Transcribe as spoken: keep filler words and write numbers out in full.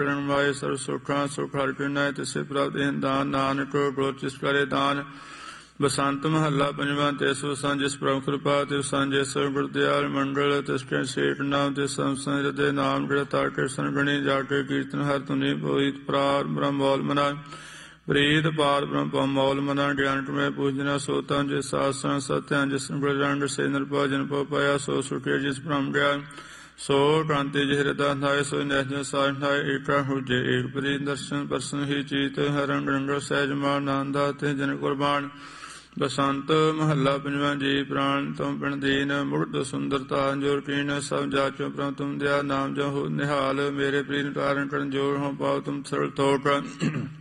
Y ਸਰਬ ਸੁਖਾਂ ਸੁਖ ਹਰਿ ਪਿਰਨੈ ਤਿਸੇ ਪ੍ਰਾਪਤ ਦੇਨ ਦਾਨ ਨਾਨਕ ਬਲੋਚਿਸ ਕਰੇ ਦਾਨ। ਬਸੰਤ ਮਹੱਲਾ ਪੰਜਵਾਂ। ਤਿਸ ਵਸੰ ਜਿਸ ਪ੍ਰਭ ਕਿਰਪਾ ਤਿਸ ਸਾਂਝੇ ਸੋ ਗੁਰ ਦਿਆਲ ਮੰਡਲ ਤਿਸ ਕੇ ਸੇਠ ਨਾਮ ਤਿਸ ਸੰਸੰਗ ਹਿਰਦੇ ਨਾਮ ਜਿਹੜਾ ਤਾਰ ਕੇ ਸੰਗਣੀ ਜਾ ਕੇ ਕੀਰਤਨ ਹਰ ਤੁਨੀ ਪੋਈ ਪ੍ਰਾਰ ਬ੍ਰਹਮ ਬੋਲ ਮਨਾ ਪ੍ਰੀਤ ਪਾਰ ਬ੍ਰਹਮ ਮੌਲ ਮਨਾ ਗਿਆਨ ਟਮੈ ਪੂਜਨਾ ਸੋਤਾਂ ਜਿਸ ਸਾਸਨ ਸਤਿਆਂ ਜਿਸ ਗੁਰਜੰਡ ਸੇ ਨਿਰਭਉ ਜਨ ਪਉ ਪਾਇਆ ਸੋ ਸੁਖੇ ਜਿਸ ਬ੍ਰਹਮ ਗਿਆਨ ਸੋ ਕਾਂਤੀ ਜਿ ਹਿਰਦਾ ਧਾਇ ਸੋ ਨਹਿ ਸਾਜ ਧਾਇ ਏਕਾ ਹੁਜੇ ਏਕ ਪ੍ਰੀ ਦਰਸ਼ਨ ਪਰਸਨ ਹੀ ਚੀਤ ਹਰੰ ਰੰਗ ਸਹਿਜ ਮਾਨ ਆਨੰਦਾ ਤੇ ਜਨ ਕੁਰਬਾਨ। ਬਸੰਤ ਮਹੱਲਾ ਪੰਜਵਾਂ। ਜੀ ਪ੍ਰਾਨ ਤੁਮ ਪਿਣ ਦੀਨ ਮੁਰਦ ਸੁੰਦਰਤਾ ਜੋਰ ਕੀਨ ਸਭ ਜਾਚੋ ਪ੍ਰਭ ਤੁਮ ਦਿਆ ਨਾਮ ਜੋ ਨਿਹਾਲ ਮੇਰੇ ਪ੍ਰੀਨ ਕਾਰਨ ਕਰਨ ਜੋਰ ਹੋ ਪਾਉ ਤੁਮ ਸਰਲ ਤੋਟ।